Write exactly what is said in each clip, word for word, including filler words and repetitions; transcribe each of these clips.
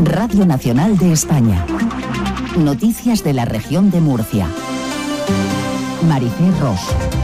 Radio Nacional de España. Noticias de la región de Murcia. Maricé Ros.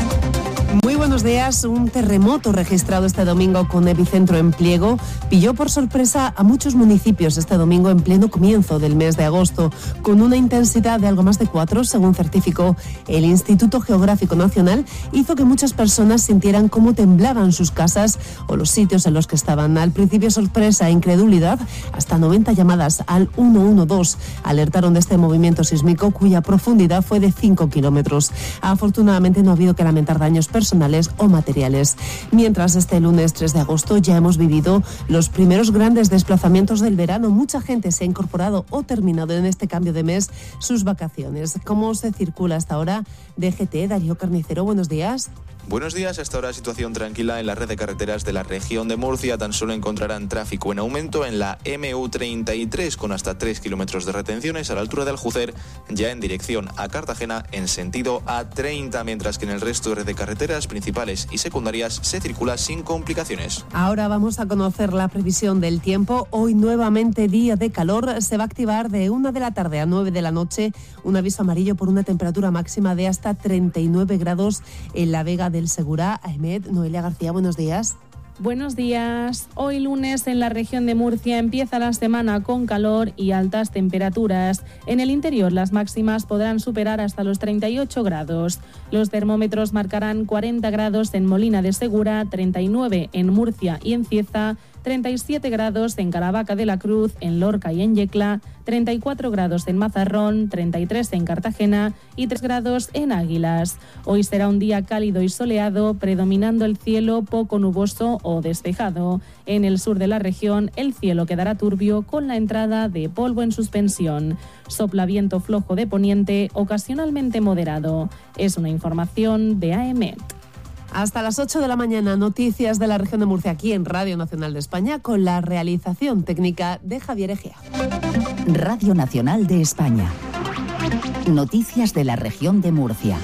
Muy buenos días. Un terremoto registrado este domingo con epicentro en Pliego pilló por sorpresa a muchos municipios este domingo en pleno comienzo del mes de agosto, con una intensidad de algo más de cuatro, según certificó el Instituto Geográfico Nacional. Hizo que muchas personas sintieran cómo temblaban sus casas o los sitios en los que estaban. Al principio sorpresa e incredulidad, hasta noventa llamadas al uno uno dos alertaron de este movimiento sísmico cuya profundidad fue de cinco kilómetros. Afortunadamente no ha habido que lamentar daños personales o materiales. Mientras, este lunes tres de agosto ya hemos vivido los primeros grandes desplazamientos del verano. Mucha gente se ha incorporado o terminado en este cambio de mes sus vacaciones. ¿Cómo se circula hasta ahora? D G T, Darío Carnicero, buenos días. Buenos días. Hasta ahora situación tranquila en la red de carreteras de la región de Murcia. Tan solo encontrarán tráfico en aumento en la M U treinta y tres con hasta tres kilómetros de retenciones a la altura de Aljucer, ya en dirección a Cartagena en sentido A treinta, mientras que en el resto de red de carreteras principales y secundarias se circula sin complicaciones. Ahora vamos a conocer la previsión del tiempo. Hoy nuevamente día de calor. Se va a activar de una de la tarde a nueve de la noche un aviso amarillo por una temperatura máxima de hasta treinta y nueve grados en la Vega del Segura. Ahmed, Noelia García, buenos días. Buenos días. Hoy lunes en la región de Murcia empieza la semana con calor y altas temperaturas. En el interior las máximas podrán superar hasta los treinta y ocho grados. Los termómetros marcarán cuarenta grados en Molina de Segura, treinta y nueve en Murcia y en Cieza, treinta y siete grados en Caravaca de la Cruz, en Lorca y en Yecla, treinta y cuatro grados en Mazarrón, treinta y tres en Cartagena y tres grados en Águilas. Hoy será un día cálido y soleado, predominando el cielo poco nuboso o despejado. En el sur de la región el cielo quedará turbio con la entrada de polvo en suspensión. Sopla viento flojo de poniente, ocasionalmente moderado. Es una información de A E M E T. Hasta las ocho de la mañana, noticias de la región de Murcia aquí en Radio Nacional de España con la realización técnica de Javier Egea. Radio Nacional de España. Noticias de la región de Murcia.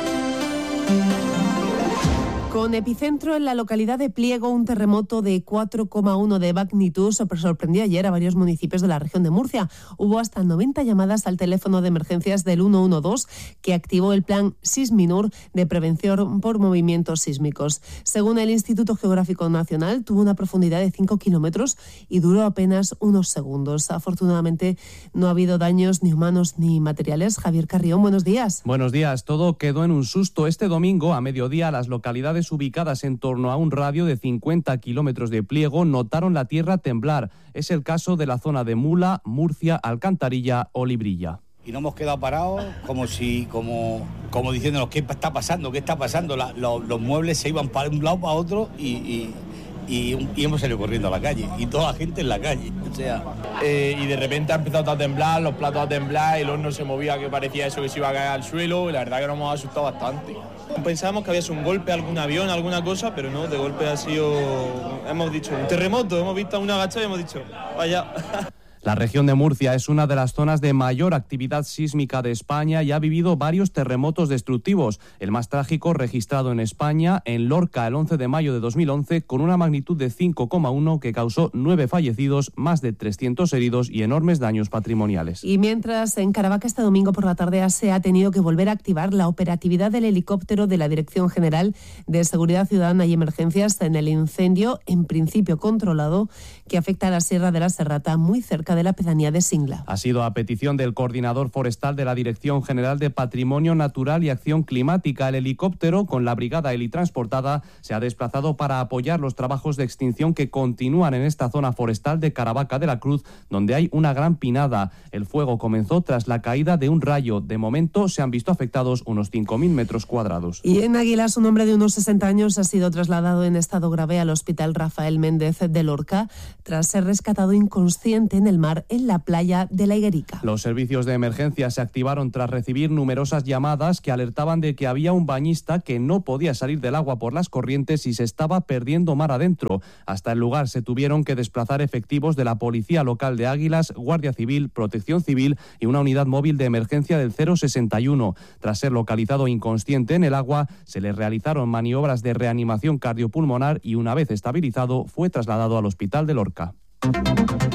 Con epicentro en la localidad de Pliego, un terremoto de cuatro coma uno de magnitud sorprendió ayer a varios municipios de la región de Murcia. Hubo hasta noventa llamadas al teléfono de emergencias del uno uno dos que activó el plan SISMINUR de prevención por movimientos sísmicos. Según el Instituto Geográfico Nacional, tuvo una profundidad de cinco kilómetros y duró apenas unos segundos. Afortunadamente no ha habido daños ni humanos ni materiales. Javier Carrión, buenos días. Buenos días. Todo quedó en un susto. Este domingo, a mediodía, las localidades ubicadas en torno a un radio de cincuenta kilómetros de Pliego notaron la tierra temblar. Es el caso de la zona de Mula, Murcia, Alcantarilla o Librilla. Y nos hemos quedado parados como si, como, como diciéndonos qué está pasando, qué está pasando. La, lo, los muebles se iban para un lado para otro y, y, y, y hemos salido corriendo a la calle. Y toda la gente en la calle. O sea, eh, y de repente ha empezado a temblar, los platos a temblar, el horno se movía, que parecía eso que se iba a caer al suelo. Y la verdad que nos hemos asustado bastante. Pensábamos que había sido un golpe, algún avión, alguna cosa, pero no, de golpe ha sido, hemos dicho, un terremoto. Hemos visto una agachada y hemos dicho, vaya. La región de Murcia es una de las zonas de mayor actividad sísmica de España y ha vivido varios terremotos destructivos. El más trágico registrado en España, en Lorca, el once de mayo de dos mil once, con una magnitud de cinco coma uno que causó nueve fallecidos, más de trescientos heridos y enormes daños patrimoniales. Y mientras, en Caravaca este domingo por la tarde se ha tenido que volver a activar la operatividad del helicóptero de la Dirección General de Seguridad Ciudadana y Emergencias en el incendio, en principio controlado, que afecta a la Sierra de la Serrata, muy cerca de la pedanía de Singla. Ha sido a petición del coordinador forestal de la Dirección General de Patrimonio Natural y Acción Climática. El helicóptero, con la brigada helitransportada, se ha desplazado para apoyar los trabajos de extinción que continúan en esta zona forestal de Caravaca de la Cruz, donde hay una gran pinada. El fuego comenzó tras la caída de un rayo. De momento se han visto afectados unos cinco mil metros cuadrados. Y en Águilas, un hombre de unos sesenta años ha sido trasladado en estado grave al Hospital Rafael Méndez de Lorca tras ser rescatado inconsciente en el mar en la playa de la Higuerica. Los servicios de emergencia se activaron tras recibir numerosas llamadas que alertaban de que había un bañista que no podía salir del agua por las corrientes y se estaba perdiendo mar adentro. Hasta el lugar se tuvieron que desplazar efectivos de la Policía Local de Águilas, Guardia Civil, Protección Civil y una unidad móvil de emergencia del cero sesenta y uno. Tras ser localizado inconsciente en el agua, se le realizaron maniobras de reanimación cardiopulmonar y una vez estabilizado fue trasladado al Hospital de Lorca.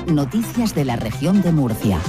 Noticias de la región de Murcia.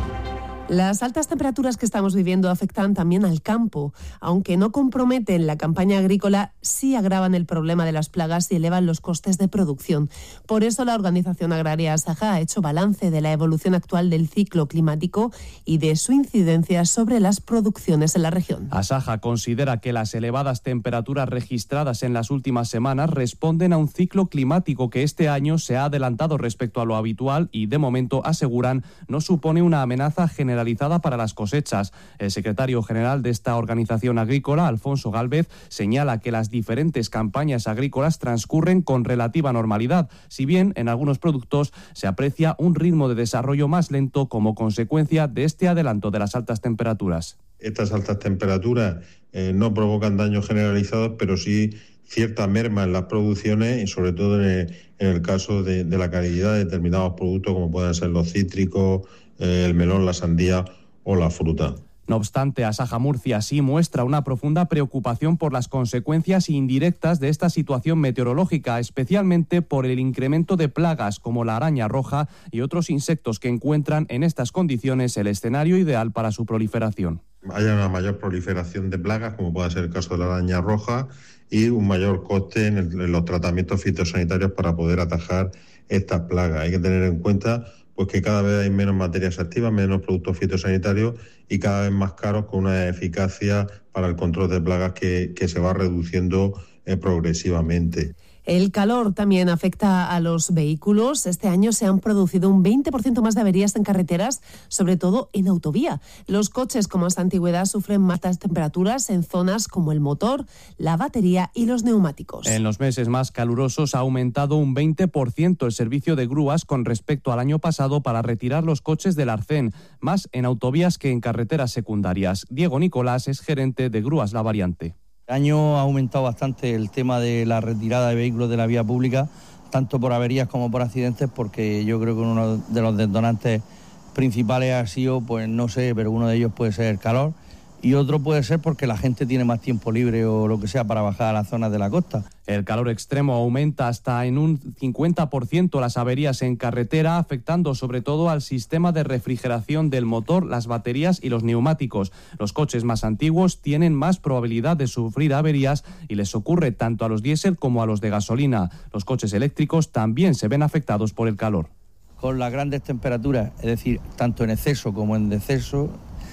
Las altas temperaturas que estamos viviendo afectan también al campo. Aunque no comprometen la campaña agrícola, sí agravan el problema de las plagas y elevan los costes de producción. Por eso la organización agraria Asaja ha hecho balance de la evolución actual del ciclo climático y de su incidencia sobre las producciones en la región. Asaja considera que las elevadas temperaturas registradas en las últimas semanas responden a un ciclo climático que este año se ha adelantado respecto a lo habitual y, de momento, aseguran, no supone una amenaza general para las cosechas. El secretario general de esta organización agrícola, Alfonso Gálvez, señala que las diferentes campañas agrícolas transcurren con relativa normalidad, si bien en algunos productos se aprecia un ritmo de desarrollo más lento como consecuencia de este adelanto de las altas temperaturas. Estas altas temperaturas eh, no provocan daños generalizados, pero sí cierta merma en las producciones y sobre todo en el, en el caso de, de la calidad de determinados productos como pueden ser los cítricos, el melón, la sandía o la fruta. No obstante, Asaja Murcia sí muestra una profunda preocupación por las consecuencias indirectas de esta situación meteorológica, especialmente por el incremento de plagas como la araña roja y otros insectos que encuentran en estas condiciones el escenario ideal para su proliferación. Haya una mayor proliferación de plagas, como puede ser el caso de la araña roja, y un mayor coste en, el, en los tratamientos fitosanitarios para poder atajar estas plagas. Hay que tener en cuenta pues que cada vez hay menos materias activas, menos productos fitosanitarios y cada vez más caros, con una eficacia para el control de plagas que, que se va reduciendo eh, progresivamente. El calor también afecta a los vehículos. Este año se han producido un veinte por ciento más de averías en carreteras, sobre todo en autovía. Los coches con más antigüedad sufren más altas temperaturas en zonas como el motor, la batería y los neumáticos. En los meses más calurosos ha aumentado un veinte por ciento el servicio de grúas con respecto al año pasado para retirar los coches del arcén, más en autovías que en carreteras secundarias. Diego Nicolás es gerente de Grúas La Variante. El año ha aumentado bastante el tema de la retirada de vehículos de la vía pública, tanto por averías como por accidentes, porque yo creo que uno de los detonantes principales ha sido, pues no sé, pero uno de ellos puede ser el calor y otro puede ser porque la gente tiene más tiempo libre o lo que sea para bajar a las zonas de la costa. El calor extremo aumenta hasta en un cincuenta por ciento las averías en carretera, afectando sobre todo al sistema de refrigeración del motor, las baterías y los neumáticos. Los coches más antiguos tienen más probabilidad de sufrir averías y les ocurre tanto a los diésel como a los de gasolina. Los coches eléctricos también se ven afectados por el calor. Con las grandes temperaturas, es decir, tanto en exceso como en deceso,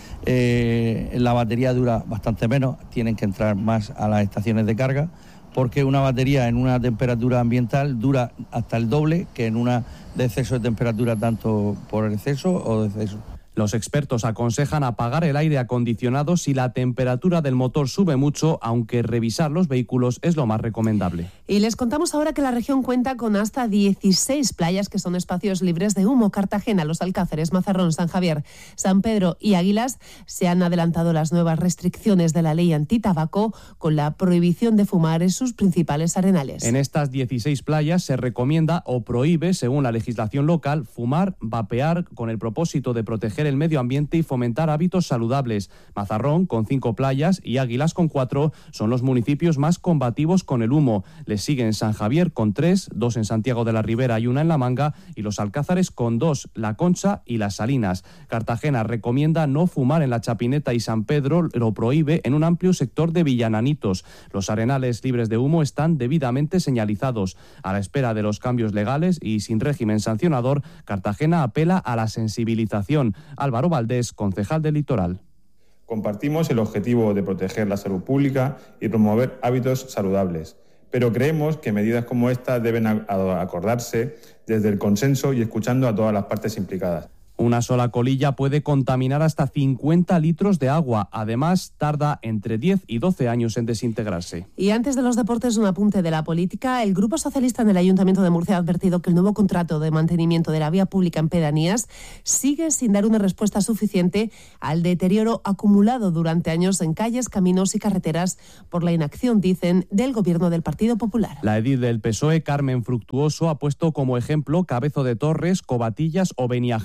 Eh, la batería dura bastante menos, tienen que entrar más a las estaciones de carga, porque una batería en una temperatura ambiental dura hasta el doble que en una de exceso de temperatura, tanto por exceso o de exceso. Los expertos aconsejan apagar el aire acondicionado si la temperatura del motor sube mucho, aunque revisar los vehículos es lo más recomendable. Y les contamos ahora que la región cuenta con hasta dieciséis playas que son espacios libres de humo. Cartagena, Los Alcázares, Mazarrón, San Javier, San Pedro y Águilas se han adelantado las nuevas restricciones de la ley antitabaco con la prohibición de fumar en sus principales arenales. En estas dieciséis playas se recomienda o prohíbe, según la legislación local, fumar, vapear con el propósito de proteger el medio ambiente y fomentar hábitos saludables. Mazarrón, con cinco playas, y Águilas, con cuatro, son los municipios más combativos con el humo. Les siguen San Javier, con tres, dos en Santiago de la Ribera y una en La Manga, y Los Alcázares, con dos, La Concha y Las Salinas. Cartagena recomienda no fumar en La Chapineta y San Pedro lo prohíbe en un amplio sector de Villananitos. Los arenales libres de humo están debidamente señalizados. A la espera de los cambios legales y sin régimen sancionador, Cartagena apela a la sensibilización. Álvaro Valdés, concejal del Litoral. Compartimos el objetivo de proteger la salud pública y promover hábitos saludables, pero creemos que medidas como esta deben acordarse desde el consenso y escuchando a todas las partes implicadas. Una sola colilla puede contaminar hasta cincuenta litros de agua. Además, tarda entre diez y doce años en desintegrarse. Y antes de los deportes, un apunte de la política. El Grupo Socialista en el Ayuntamiento de Murcia ha advertido que el nuevo contrato de mantenimiento de la vía pública en pedanías sigue sin dar una respuesta suficiente al deterioro acumulado durante años en calles, caminos y carreteras por la inacción, dicen, del Gobierno del Partido Popular. La edil del P S O E, Carmen Fructuoso, ha puesto como ejemplo Cabezo de Torres, Covatillas o Beniaján, donde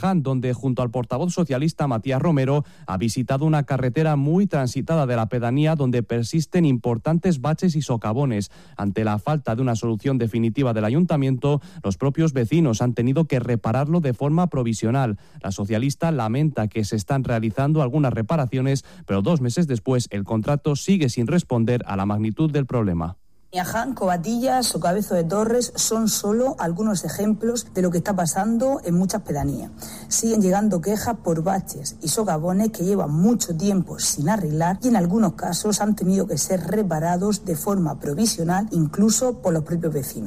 donde junto al portavoz socialista Matías Romero ha visitado una carretera muy transitada de la pedanía donde persisten importantes baches y socavones. Ante la falta de una solución definitiva del ayuntamiento, los propios vecinos han tenido que repararlo de forma provisional. La socialista lamenta que se están realizando algunas reparaciones, pero dos meses después el contrato sigue sin responder a la magnitud del problema. Niaján, Covatillas o Cabezo de Torres son solo algunos ejemplos de lo que está pasando en muchas pedanías. Siguen llegando quejas por baches y socavones que llevan mucho tiempo sin arreglar y en algunos casos han tenido que ser reparados de forma provisional, incluso por los propios vecinos.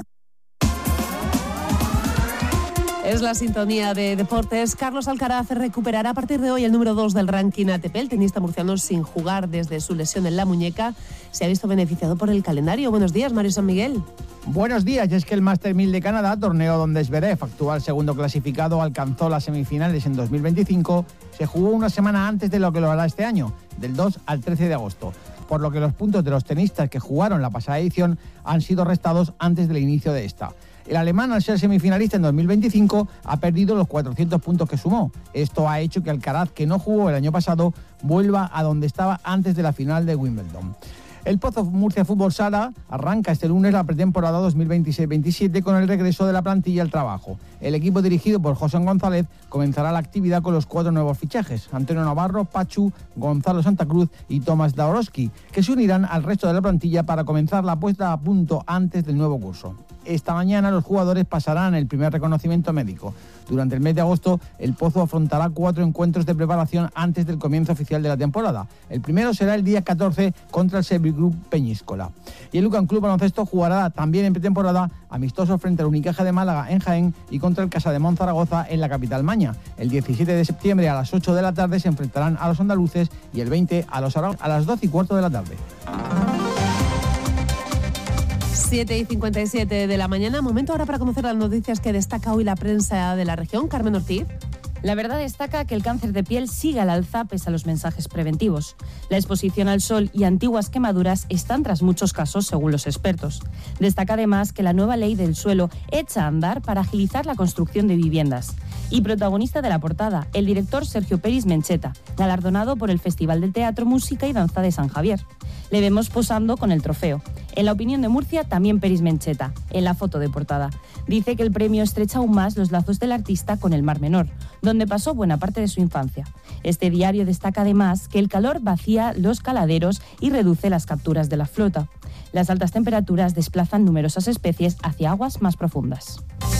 Es la sintonía de deportes. Carlos Alcaraz recuperará a partir de hoy el número dos del ranking A T P. El tenista murciano, sin jugar desde su lesión en la muñeca, se ha visto beneficiado por el calendario. Buenos días, Mario San Miguel. Buenos días, y es que el Master mil de Canadá, torneo donde Zverev, actual segundo clasificado, alcanzó las semifinales en dos mil veinticinco, se jugó una semana antes de lo que lo hará este año, del dos al trece de agosto. Por lo que los puntos de los tenistas que jugaron la pasada edición han sido restados antes del inicio de esta. El alemán, al ser semifinalista en dos mil veinticinco, ha perdido los cuatrocientos puntos que sumó. Esto ha hecho que Alcaraz, que no jugó el año pasado, vuelva a donde estaba antes de la final de Wimbledon. El Pozo Murcia Fútbol Sala arranca este lunes la pretemporada dos mil veintiséis veintisiete con el regreso de la plantilla al trabajo. El equipo dirigido por José González comenzará la actividad con los cuatro nuevos fichajes: Antonio Navarro, Pachu, Gonzalo Santa Cruz y Tomás Daorowski, que se unirán al resto de la plantilla para comenzar la puesta a punto antes del nuevo curso. Esta mañana los jugadores pasarán el primer reconocimiento médico. Durante el mes de agosto, el Pozo afrontará cuatro encuentros de preparación antes del comienzo oficial de la temporada. El primero será el día catorce contra el Servigroup Peñíscola. Y el Lucan Club Baloncesto jugará también en pretemporada amistoso frente al Unicaja de Málaga en Jaén y contra el Casademont Zaragoza en la capital maña. El diecisiete de septiembre a las ocho de la tarde se enfrentarán a los andaluces y el veinte a los aragoneses a las doce y cuarto de la tarde. siete y cincuenta y siete de la mañana, momento ahora para conocer las noticias que destaca hoy la prensa de la región. Carmen Ortiz. La verdad destaca que el cáncer de piel sigue al alza pese a los mensajes preventivos. La exposición al sol y antiguas quemaduras están tras muchos casos, según los expertos. Destaca además que la nueva ley del suelo echa a andar para agilizar la construcción de viviendas. Y protagonista de la portada, el director Sergio Peris Mencheta, galardonado por el Festival del Teatro, Música y Danza de San Javier. Le vemos posando con el trofeo. En la opinión de Murcia, también Peris Mencheta, en la foto de portada. Dice que el premio estrecha aún más los lazos del artista con el Mar Menor, donde pasó buena parte de su infancia. Este diario destaca además que el calor vacía los caladeros y reduce las capturas de la flota. Las altas temperaturas desplazan numerosas especies hacia aguas más profundas.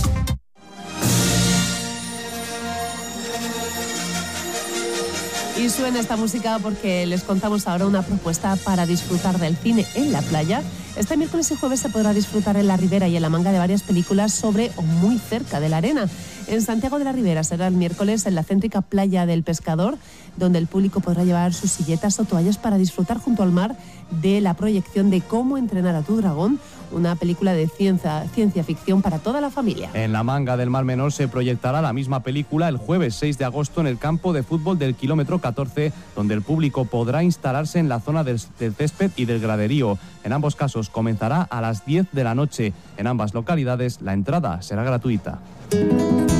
Y suena esta música porque les contamos ahora una propuesta para disfrutar del cine en la playa. Este miércoles y jueves se podrá disfrutar en la Ribera y en la Manga de varias películas sobre o muy cerca de la arena. En Santiago de la Ribera será el miércoles en la céntrica Playa del Pescador, donde el público podrá llevar sus silletas o toallas para disfrutar junto al mar de la proyección de Cómo entrenar a tu dragón, una película de ciencia, ciencia ficción para toda la familia. En la Manga del Mar Menor se proyectará la misma película el jueves seis de agosto en el campo de fútbol del kilómetro catorce, donde el público podrá instalarse en la zona del, del césped y del graderío. En ambos casos comenzará a las diez de la noche. En ambas localidades la entrada será gratuita.